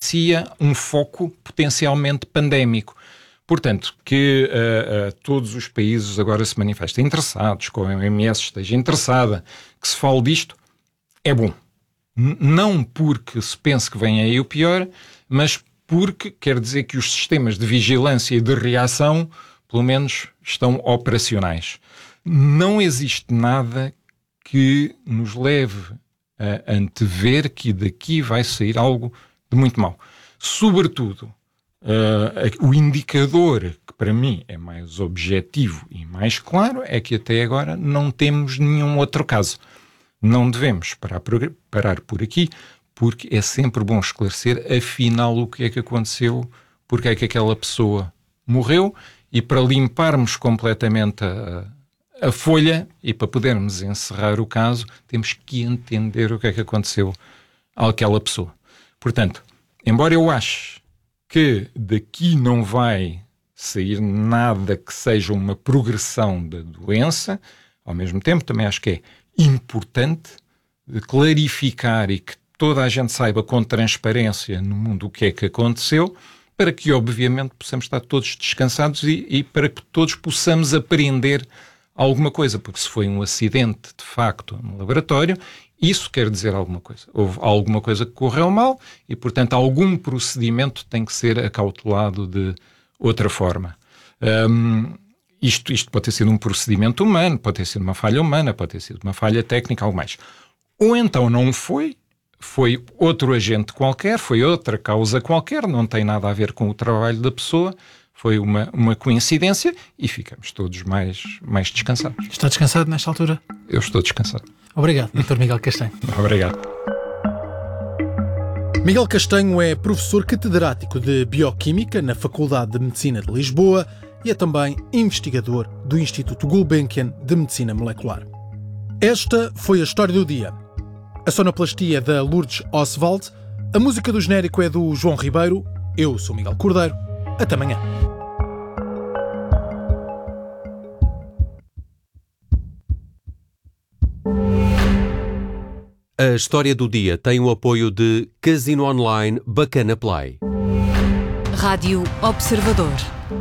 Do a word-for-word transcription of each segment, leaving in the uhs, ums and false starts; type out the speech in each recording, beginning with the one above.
evidencia um foco potencialmente pandémico. Portanto, que uh, uh, todos os países agora se manifestem interessados, que a O M S esteja interessada, que se fale disto, é bom. N- não porque se pense que vem aí o pior, mas porque quer dizer que os sistemas de vigilância e de reação, pelo menos, estão operacionais. Não existe nada que nos leve a antever que daqui vai sair algo de muito mau. Sobretudo, uh, o indicador que para mim é mais objetivo e mais claro é que até agora não temos nenhum outro caso. Não devemos parar por, parar por aqui, porque é sempre bom esclarecer afinal o que é que aconteceu, porque é que aquela pessoa morreu, e para limparmos completamente a, a folha e para podermos encerrar o caso, temos que entender o que é que aconteceu àquela pessoa. Portanto, embora eu ache que daqui não vai sair nada que seja uma progressão da doença, ao mesmo tempo também acho que é importante clarificar e que toda a gente saiba com transparência no mundo o que é que aconteceu, para que obviamente possamos estar todos descansados e, e para que todos possamos aprender alguma coisa, porque se foi um acidente de facto no laboratório, isso quer dizer alguma coisa. Houve alguma coisa que correu mal e, portanto, algum procedimento tem que ser acautelado de outra forma. Um, isto, isto pode ter sido um procedimento humano, pode ter sido uma falha humana, pode ter sido uma falha técnica, algo mais. Ou então não foi, foi outro agente qualquer, foi outra causa qualquer, não tem nada a ver com o trabalho da pessoa, foi uma, uma coincidência e ficamos todos mais, mais descansados. Está descansado nesta altura? Eu estou descansado. Obrigado, doutor Miguel Castanho. Obrigado. Miguel Castanho é professor catedrático de Bioquímica na Faculdade de Medicina de Lisboa e é também investigador do Instituto Gulbenkian de Medicina Molecular. Esta foi a história do dia. A sonoplastia é da Lourdes Oswald, a música do genérico é do João Ribeiro, eu sou Miguel Cordeiro. Até amanhã. A história do dia tem o apoio de Casino Online Bacana Play. Rádio Observador.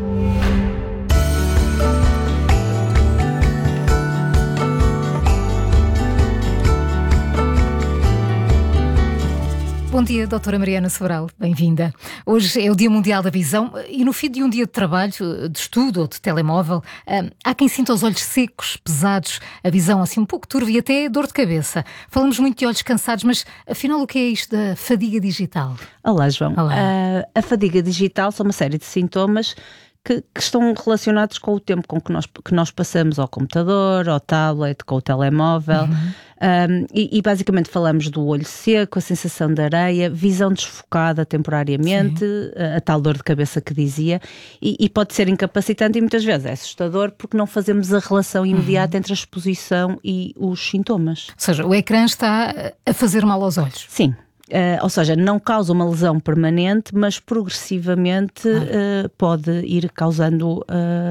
Bom dia, doutora Mariana Sobral, bem-vinda. Hoje é o Dia Mundial da Visão e no fim de um dia de trabalho, de estudo ou de telemóvel, há quem sinta os olhos secos, pesados, a visão assim um pouco turva e até dor de cabeça. Falamos muito de olhos cansados, mas afinal o que é isto da fadiga digital? Olá, João. Olá. Uh, a fadiga digital são uma série de sintomas que, que estão relacionados com o tempo com que nós, que nós passamos ao computador, ao tablet, com o telemóvel. Uhum. Um, e, e basicamente falamos do olho seco, a sensação de areia, visão desfocada temporariamente, a, a tal dor de cabeça que dizia, e, e pode ser incapacitante e muitas vezes é assustador porque não fazemos a relação imediata uhum. entre a exposição e os sintomas. Ou seja, o ecrã está a fazer mal aos olhos. Sim. Uh, ou seja, não causa uma lesão permanente, mas progressivamente ah. uh, pode ir causando uh,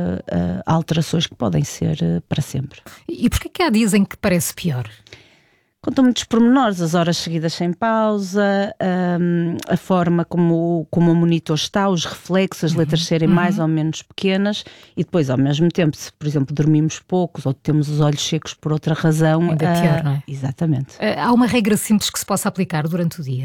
uh, alterações que podem ser uh, para sempre. E porquê que há dias em que parece pior? Contam muitos pormenores, as horas seguidas sem pausa, um, a forma como, como o monitor está, os reflexos, as letras serem uhum. mais ou menos pequenas e depois ao mesmo tempo, se por exemplo dormimos poucos ou temos os olhos secos por outra razão. Ainda uh, pior, não é? Exatamente. Uh, há uma regra simples que se possa aplicar durante o dia?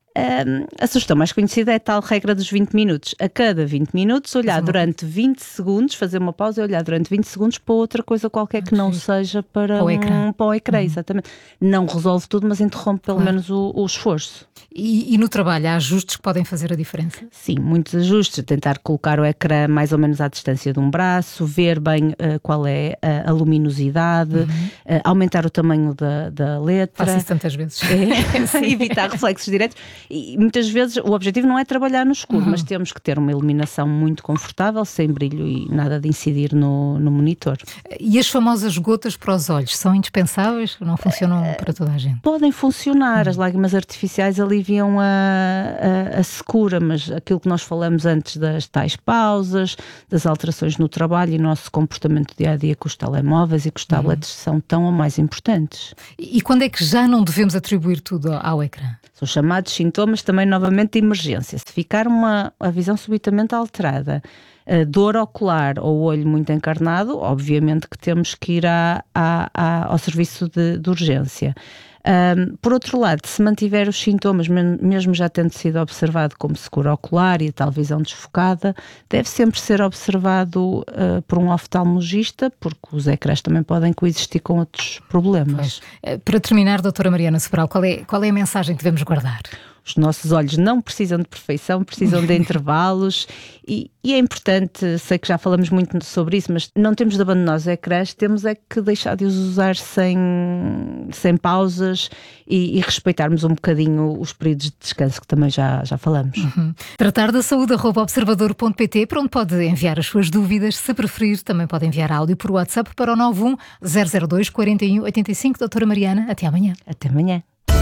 Um, a sugestão mais conhecida é a tal regra dos vinte minutos. A cada vinte minutos, olhar uma... durante vinte segundos, fazer uma pausa e olhar durante vinte segundos para outra coisa qualquer que não seja para o um, ecrã. Para o ecrã, uhum. exatamente. Não resolve tudo, mas interrompe pelo claro. menos o, o esforço. E, e no trabalho, há ajustes que podem fazer a diferença? Sim, muitos ajustes. Tentar colocar o ecrã mais ou menos à distância de um braço, ver bem uh, qual é a, a luminosidade, uhum. uh, aumentar o tamanho da, da letra. Faço isso tantas vezes. É, evitar reflexos diretos. E muitas vezes o objetivo não é trabalhar no escuro, uhum. mas temos que ter uma iluminação muito confortável, sem brilho e nada de incidir no, no monitor. E as famosas gotas para os olhos são indispensáveis? Não funcionam uh, para toda a gente? Podem funcionar. Uhum. As lágrimas artificiais aliviam a, a, a secura, mas aquilo que nós falamos antes das tais pausas, das alterações no trabalho e no nosso comportamento dia-a-dia com os telemóveis e com os tablets uhum. são tão ou mais importantes. E quando é que já não devemos atribuir tudo ao ecrã? São chamados sintomas sintomas também novamente de emergência. Se ficar uma, a visão subitamente alterada, a dor ocular ou o olho muito encarnado, obviamente que temos que ir à, à, à, ao serviço de, de urgência. Um, por outro lado, se mantiver os sintomas, mesmo já tendo sido observado como secura ocular e a tal visão desfocada, deve sempre ser observado uh, por um oftalmologista, porque os ecrãs também podem coexistir com outros problemas. Pois. Para terminar, doutora Mariana Sobral, qual é, qual é a mensagem que devemos guardar? Os nossos olhos não precisam de perfeição, precisam de intervalos e, e é importante, sei que já falamos muito sobre isso, mas não temos de abandonar os ecrãs, temos é que deixar de os usar sem, sem pausas e, e respeitarmos um bocadinho os períodos de descanso que também já, já falamos. Uhum. Tratar da saúde arroba observador ponto pt, para onde pode enviar as suas dúvidas. Se preferir, também pode enviar áudio por WhatsApp para o nove um zero zero dois quatro um oito cinco. Doutora Mariana, até amanhã. Até amanhã.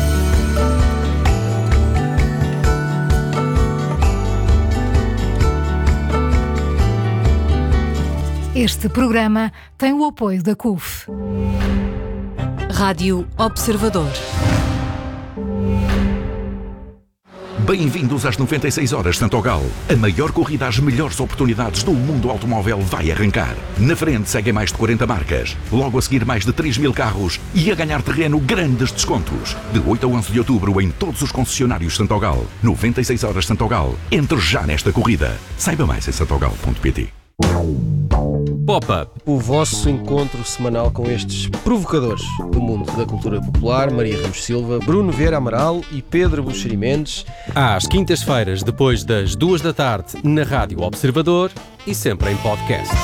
Este programa tem o apoio da C U F. Rádio Observador. Bem-vindos às noventa e seis horas Santogal. A maior corrida às melhores oportunidades do mundo automóvel vai arrancar. Na frente seguem mais de quarenta marcas, logo a seguir mais de três mil carros e a ganhar terreno grandes descontos. De oito a onze de outubro em todos os concessionários Santogal. noventa e seis horas Santogal. Entre já nesta corrida. Saiba mais em santogal ponto pt. Pop-up. O vosso encontro semanal com estes provocadores do mundo da cultura popular, Maria Ramos Silva, Bruno Vieira Amaral e Pedro Buxeri Mendes. Às quintas-feiras, depois das duas da tarde, na Rádio Observador e sempre em podcast.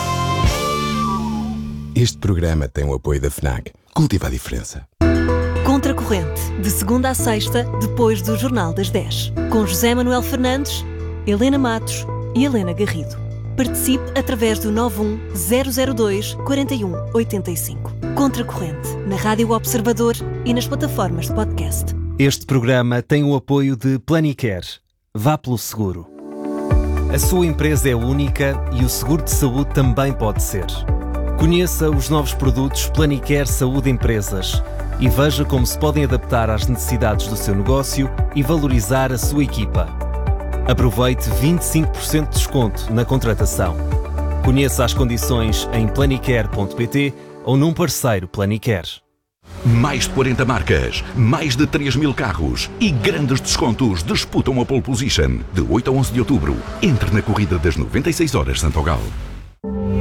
Este programa tem o apoio da FNAC. Cultiva a diferença. Contracorrente, de segunda a sexta, depois do Jornal das dez. Com José Manuel Fernandes, Helena Matos e Helena Garrido. Participe através do nove um zero zero dois quatro um oito cinco. Contracorrente, na Rádio Observador e nas plataformas de podcast. Este programa tem o apoio de Planicare. Vá pelo seguro. A sua empresa é única e o seguro de saúde também pode ser. Conheça os novos produtos Planicare Saúde Empresas e veja como se podem adaptar às necessidades do seu negócio e valorizar a sua equipa. Aproveite vinte e cinco por cento de desconto na contratação. Conheça as condições em planicare ponto pt ou num parceiro Planicare. Mais de quarenta marcas, mais de três mil carros e grandes descontos disputam a pole position. De oito a onze de outubro, entre na corrida das noventa e seis horas Santogal.